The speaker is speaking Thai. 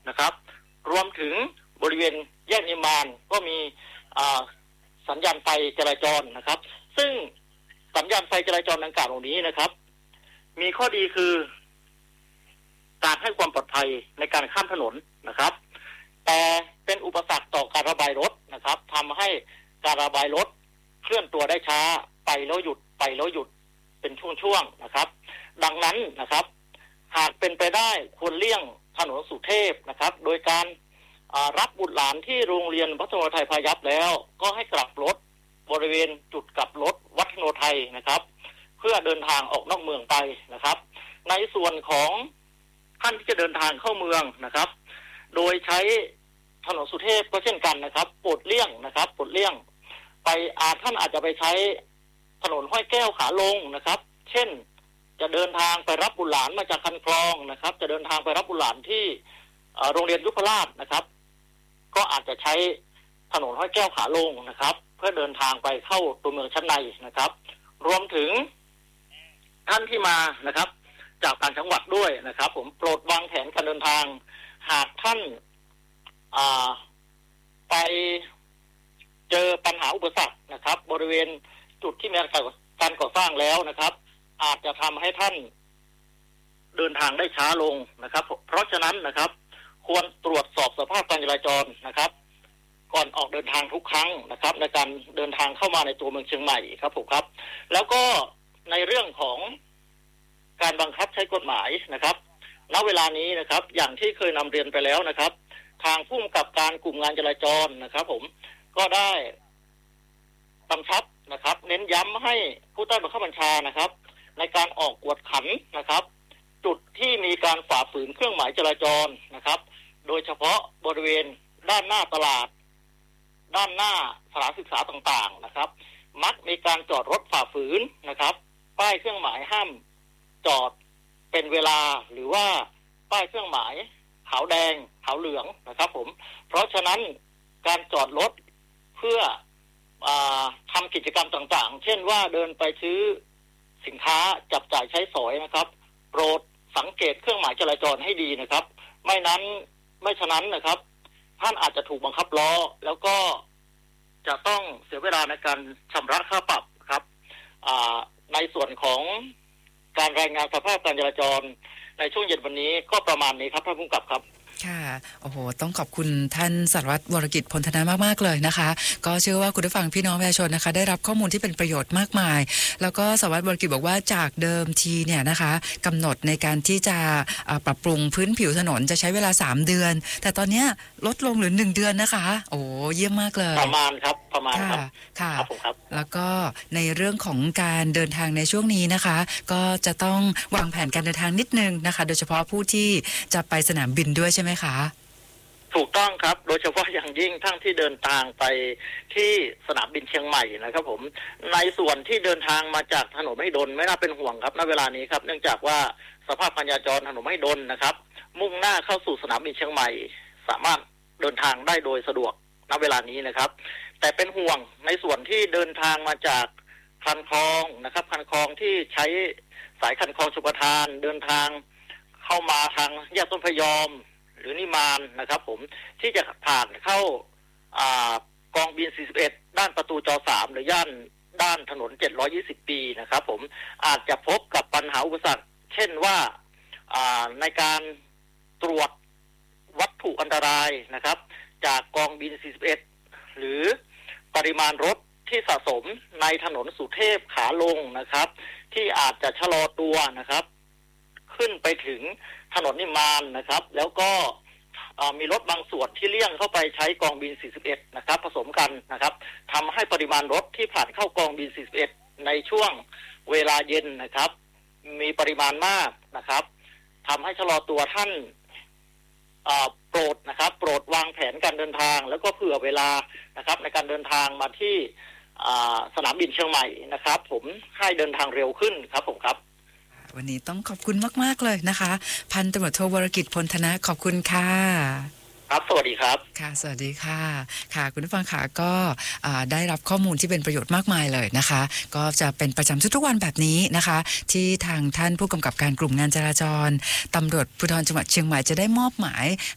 นะครับรวมถึงบริเวณแยกนิมานก็มีสัญญาณไฟจราจรนะครับซึ่งสัญญาณไฟจราจรดังกล่าวนี้นะครับมีข้อดีคือการให้ความปลอดภัยในการข้ามถนนนะครับแต่เป็นอุปสรรคต่อการระบายรถนะครับทำให้การระบายรถเคลื่อนตัวได้ช้าไปแล้วหยุดไปแล้วหยุดเป็นช่วงๆนะครับดังนั้นนะครับหากเป็นไปได้ควรเลี่ยงถนนสุเทพนะครับโดยการรับบุตรหลานที่โรงเรียนวัฒโนไทยพายัพแล้วก็ให้กลับรถบริเวณจุดกลับรถวัฒโนไทยนะครับเพื่อเดินทางออกนอกเมืองไปนะครับในส่วนของท่านที่จะเดินทางเข้าเมืองนะครับโดยใช้ถนนสุเทพก็เช่นกันนะครับโปรดเลี่ยงนะครับโปรดเลี่ยงไปท่านอาจจะไปใช้ถนนห้วยแก้วขาลงนะครับเช่นจะเดินทางไปรับบุตรหลานมาจากคันคลองนะครับจะเดินทางไปรับบุตรหลานที่โรงเรียนยุพราชนะครับก็อาจจะใช้ถนนห้วยแก้วขาลงนะครับเพื่อเดินทางไปเข้าตัวเมืองชั้นในนะครับรวมถึงท่านที่มานะครับจากต่างจังหวัดด้วยนะครับผมโปรดวางแผนการเดินทางหากท่านไปเจอปัญหาอุปสรรคนะครับบริเวณจุดที่มีการก่อสร้างแล้วนะครับอาจจะทำให้ท่านเดินทางได้ช้าลงนะครับเพราะฉะนั้นนะครับควรตรวจสอบสภาพการจราจรนะครับก่อนออกเดินทางทุกครั้งนะครับในการเดินทางเข้ามาในตัวเมืองเชียงใหม่ครับผมครับแล้วก็ในเรื่องของการบังคับใช้กฎหมายนะครับณเวลานี้นะครับอย่างที่เคยนำเรียนไปแล้วนะครับทางผู้กำกับการกลุ่มงานจราจรนะครับผมก็ได้กำชับนะครับเน้นย้ำให้ผู้ใต้บังคับบัญชานะครับในการออกกวดขันนะครับจุดที่มีการฝ่าฝืนเครื่องหมายจราจรนะครับโดยเฉพาะบริเวณด้านหน้าตลาดด้านหน้าสถานศึกษาต่างๆนะครับมักมีการจอดรถฝ่าฝืนนะครับป้ายเครื่องหมายห้ามจอดเป็นเวลาหรือว่าป้ายเครื่องหมายขาวแดงขาวเหลืองนะครับผมเพราะฉะนั้นการจอดรถเพื่อทำกิจกรรมต่างๆเช่นว่าเดินไปซื้อสินค้าจับจ่ายใช้สอยนะครับโปรดสังเกตเครื่องหมายจราจรให้ดีนะครับไม่ฉะนั้นนะครับท่านอาจจะถูกบังคับล้อแล้วก็จะต้องเสียเวลาในการชำระค่าปรับครับในส่วนของการรายงานสภาพการจราจรในช่วงเย็นวันนี้ก็ประมาณนี้ครับท่านผู้กำกับครับค่ะโอ้โหต้องขอบคุณท่านสารวัตรวรกิจพลธนามากๆเลยนะคะก็เชื่อว่าคุณผู้ฟังพี่น้องประชาชนนะคะได้รับข้อมูลที่เป็นประโยชน์มากมายแล้วก็สารวัตรวรกิจบอกว่าจากเดิมทีเนี่ยนะคะกำหนดในการที่จะปรับปรุงพื้นผิวถนนจะใช้เวลา3เดือนแต่ตอนนี้ลดลงเหลือ1เดือนนะคะโอ้เยี่ยมมากเลยประมาณครับค่ะครับผมครับแล้วก็ในเรื่องของการเดินทางในช่วงนี้นะคะก็จะต้องวางแผนการเดินทางนิดนึงนะคะโดยเฉพาะผู้ที่จะไปสนามบินด้วยใช่ไหมคะถูกต้องครับโดยเฉพาะอย่างยิ่งทั้งที่เดินทางไปที่สนามบินเชียงใหม่นะครับผมในส่วนที่เดินทางมาจากถนนมหิดลไม่น่าเป็นห่วงครับณเวลานี้ครับเนื่องจากว่าสภาพการจราจรถนนมหิดลนะครับมุ่งหน้าเข้าสู่สนามบินเชียงใหม่สามารถเดินทางได้โดยสะดวกณเวลานี้นะครับแต่เป็นห่วงในส่วนที่เดินทางมาจากคันคลองนะครับคันคลองที่ใช้สายคันคลองชลประทานเดินทางเข้ามาทางแยกต้นพยอมหรือนิมานนะครับผมที่จะผ่านเข้ากองบิน41ด้านประตูจ3หรือย่านด้านถนน720ปีนะครับผมอาจจะพบกับปัญหาอุปสรรคเช่นว่าในการตรวจวัตถุอันตรายนะครับจากกองบิน41หรือปริมาณรถที่สะสมในถนนสุเทพขาลงนะครับที่อาจจะชะลอตัวนะครับขึ้นไปถึงถนนนิมานนะครับแล้วก็มีรถบางส่วนที่เลี่ยงเข้าไปใช้กองบิน41นะครับผสมกันนะครับทำให้ปริมาณรถที่ผ่านเข้ากองบิน41ในช่วงเวลาเย็นนะครับมีปริมาณมากนะครับทำให้ชะลอตัวท่านโปรดนะครับโปรดวางแผนการเดินทางแล้วก็เผื่อเวลานะครับในการเดินทางมาที่สนามบินเชียงใหม่นะครับผมให้เดินทางเร็วขึ้นครับผมครับวันนี้ต้องขอบคุณมากๆเลยนะคะพันตำรวจโทวรกิจพลธนะขอบคุณค่ะครับสวัสดีครับค่ะสวัสดีค่ะค่ะคุณผู้ฟังค่ะก็ได้รับข้อมูลที่เป็นประโยชน์มากมายเลยนะคะก็จะเป็นประจำทุกๆวันแบบนี้นะคะที่ทางท่านผู้กำกับการกลุ่มงานจราจรตำรวจภูธรจังหวัดเชียงใหม่จะได้มอบหมาย